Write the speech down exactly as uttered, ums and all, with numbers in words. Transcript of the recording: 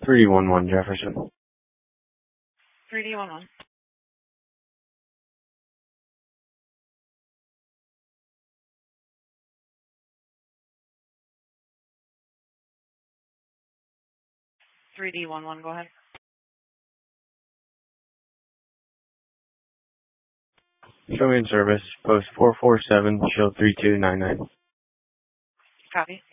three D one one Jefferson. three D one one. three D one one, go ahead. Show me in service, post four four seven, show three two nine nine. Copy.